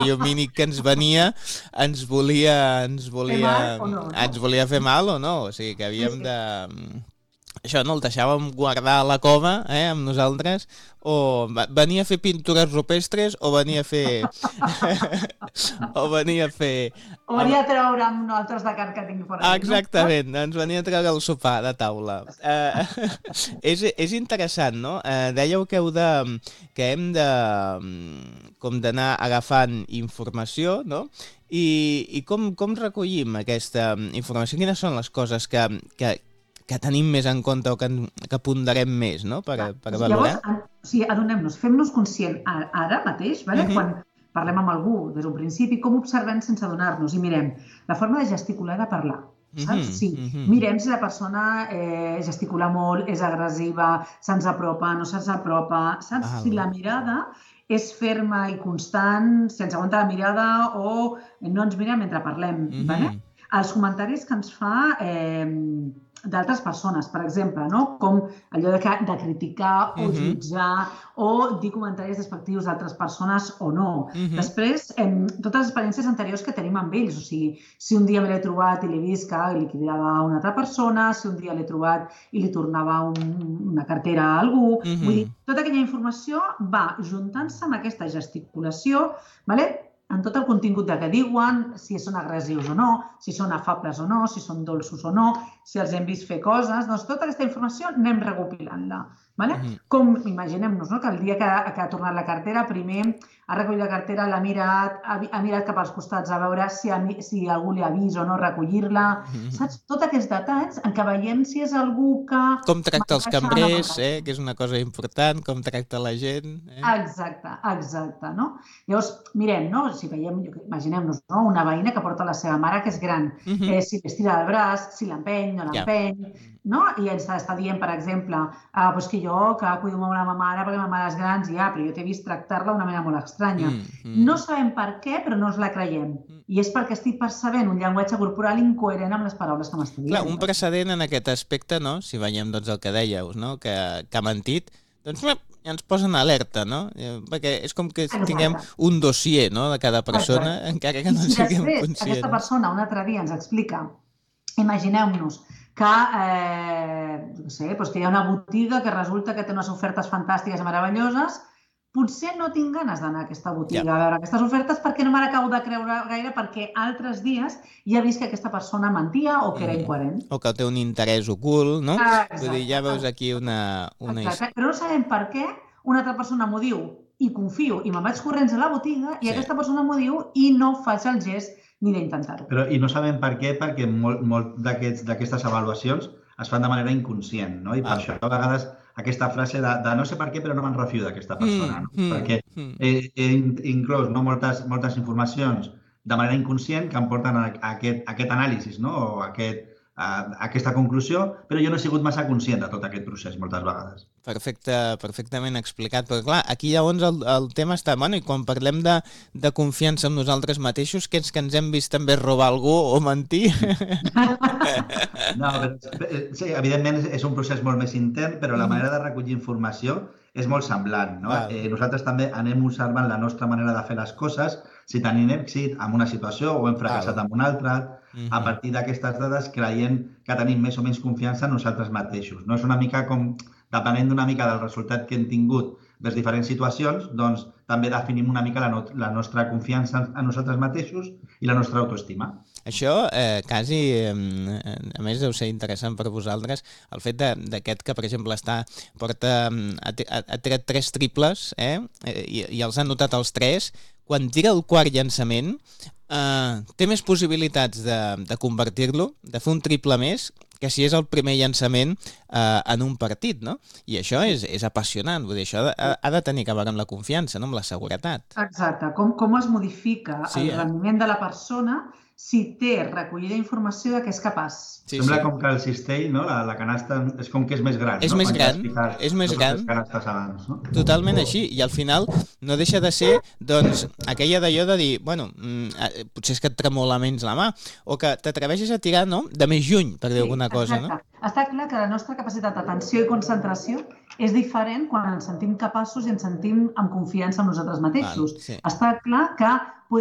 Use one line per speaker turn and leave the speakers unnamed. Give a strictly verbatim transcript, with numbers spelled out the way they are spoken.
mínic que ens venia ens volia, ens
Fer mal
volia,
o no, no?
ens volia fer mal o no, o sigui que
Sí,
havíem
sí.
de... Això, no? El deixàvem guardar a la cova, eh, amb nosaltres, o va- venia a fer pintures rupestres o venia a fer... o venia a fer...
O
a-
venia a treure amb nosaltres de carn que tingui per
Ah,
ahí, no?
exactament, ens venia a treure el sopar de taula. Eh, és, és interessant, no? Eh, dèieu que heu de, que hem de, mm, com d'anar agafant informació, no? I, i com, com recollim aquesta informació? Quines són les coses que, que, que tenim més en compte o que, que ponderem més, no? Per, per
Llavors,
valorar?
en- o sigui, adonem-nos, fem-nos conscient a- ara mateix, vale?
Mhm,
Quan parlem amb algú des d'un principi, com observem sense adonar-nos i mirem la forma de gesticular i de parlar. Saps?
mhm,
Sí,
mhm.
mirem si la persona eh, gesticula molt, és agressiva, se'ns apropa, no se'ns apropa, saps?
Val.
Si la mirada és ferma i constant, si ens aguanta la mirada o no ens mira mentre parlem.
Mhm.
Vale? Els comentaris que ens fa eh, d'altres persones, per exemple, no? Com allò de, que- de criticar o
Mhm.
jutjar o dir comentaris despectius d'altres persones o no.
Mhm.
Després, em, totes les experiències anteriors que tenim amb ells, o sigui, si un dia me l'he trobat i l'he vist que li cridava a una altra persona, si un dia l'he trobat i li tornava un, una cartera a algú,
Mhm.
vull dir, tota aquella informació va juntant-se amb aquesta gesticulació, vale? En tot el contingut de què diuen, si són agressius o no, si són afables o no, si són dolços o no, si els hem vist fer coses, doncs tota aquesta informació anem recopilant-la. Vale?
Mhm.
Com, imaginem-nos, no? Que el dia que, que ha tornat la cartera, primer ha recollit la cartera, l'ha mirat, ha, ha mirat cap als costats a veure si, ha, si algú li avisa o no recollir-la.
Mhm.
Saps? Tots aquests detalls en què veiem si és algú que...
Com tracta els
m'encaixa o no
cambrers,
m'encaixa.
eh, que és una cosa important, com tracta la gent. Eh?
Exacte, exacte, no? Llavors, mirem, no? Si veiem, imaginem-nos, no? Una veïna que porta la seva mare, que és gran,
Mhm.
eh, si li estira el braç, si l'empeny, no
Ja.
l'empeny, no? I ens està dient, per exemple, ah, pues que jo, que cuido molt la meva mare perquè la meva mare és gran, i ja, però jo t'he vist tractar-la d'una manera molt estranya.
Mhm.
No sabem per què, però no ens la creiem. I és perquè estic percebent un llenguatge corporal incoherent amb les paraules que m'està dient.
Clar, un precedent en aquest aspecte, no? Si veiem doncs, el que dèieu, no? que, que ha mentit, doncs ja ens posen alerta, no? Eh, Perquè és com que
Exacte.
tinguem un dossier, no?, de cada persona,
Exacte.
encara que
I
no en
si
siguem
després
conscients.
aquesta persona un altre dia ens explica, imagineu-nos que, eh, jo què sé, doncs que hi ha una botiga que resulta que té unes ofertes fantàstiques i meravelloses, potser no tinc ganes d'anar a aquesta botiga
Ja.
a veure aquestes ofertes perquè no me l'acabo de creure gaire, perquè altres dies ja he vist que aquesta persona mentia o que era
Mm.
incoherent.
O que té un interès ocult, no?
Exacte.
Vull dir, ja veus aquí una... una... his-
Exacte. Però no sabem per què una altra persona m'ho diu i confio i me'n vaig corrents a la botiga i
Sí.
aquesta persona m'ho diu i no faig el gest ni d'intentar-ho.
Però, I no sabem per què, perquè molt, molt d'aquests- d'aquestes avaluacions es fan de manera inconscient, no? I per
Val.
això a vegades aquesta frase de, de no sé per què, però no me'n refio d'aquesta persona, no?
Mm, mm,
Perquè
mm.
he, he in- inclòs no, moltes, moltes informacions de manera inconscient que em porten a, a, aquest, a aquest anàlisi, no? O a, aquest, a, a aquesta conclusió, però jo no he sigut massa conscient de tot aquest procés moltes vegades.
Perfecte, perfectament explicat, però clar, aquí llavors el, el tema està, bueno, i quan parlem de, de confiança en nosaltres mateixos, que és que ens hem vist també robar algú o mentir?
No, però, eh, sí, evidentment és, és un procés molt més intern, però la
Mhm.
manera de recollir informació és molt semblant, no?
Val.
Eh, nosaltres també anem observant la nostra manera de fer les coses, si tenim èxit en una situació o hem fracassat
Val.
en una altra,
Mhm.
a partir d'aquestes dades creiem que tenim més o menys confiança en nosaltres mateixos. No és una mica com, depenent d'una mica del resultat que hem tingut les diferents situacions, doncs també definim una mica la, no, la nostra confiança en, en nosaltres mateixos i la nostra autoestima.
Això, eh, quasi, eh, a més, deu ser interessant per vosaltres, el fet de- d'aquest que, per exemple, està, porta, mm, ha, t- ha, ha tret tres triples, eh, eh, i, i els ha notat els tres, quan tira el quart llançament, eh, té més possibilitats de, de convertir-lo, de fer un triple més, que si és el primer llançament eh, en un partit, no? I això és, és apassionant, vull dir, això ha, de- ha de tenir a veure amb la confiança, no? Amb la seguretat.
Exacte. Com, com es modifica
Sí,
el
eh?
rendiment de la persona si té recollida informació de què és capaç.
Sí,
Sembla
sí.
com que el cistell, no? la, la canasta, és com que és més gran.
És
no?
més
Quan
gran,
t'has ficat
és més
totes
gran.
les canastes abans, no?
Totalment així, i al final no deixa de ser doncs, aquella d'allò de dir, bueno, mm, eh, potser és que et tremola menys la mà, o que t'atreveixes a tirar, no?, de més lluny, per dir
Sí,
alguna cosa, no?
exacte. Està clar que la nostra capacitat d'atenció i concentració és diferent quan ens sentim capaços i ens sentim amb confiança en nosaltres mateixos.
Val, sí.
Està clar que